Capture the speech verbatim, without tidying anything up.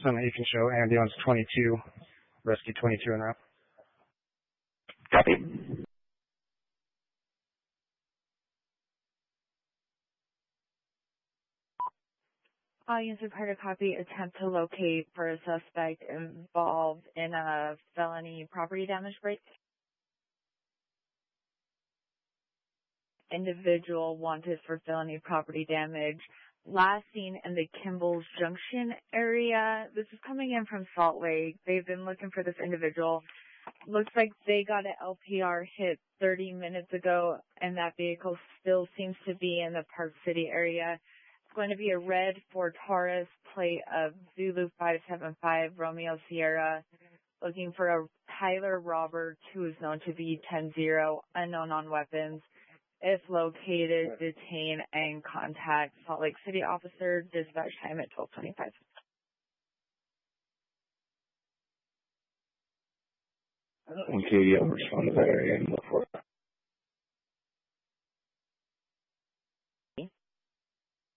Summit, you can show ambulance twenty-two, rescue twenty-two en route. Copy. All units report a copy. Attempt to locate for a suspect involved in a felony property damage break. Individual wanted for felony property damage. Last seen in the Kimball's Junction area. This is coming in from Salt Lake. They've been looking for this individual. Looks like they got an L P R hit thirty minutes ago, and that vehicle still seems to be in the Park City area. It's going to be a red Ford Taurus, plate of Zulu five seven five Romeo Sierra. Looking for a Tyler Roberts, who is known to be ten zero, unknown on weapons. If located, detain and contact Salt Lake City officer. Dispatch time at twelve twenty-five. Okay, yeah, we'll respond to that area and look for it.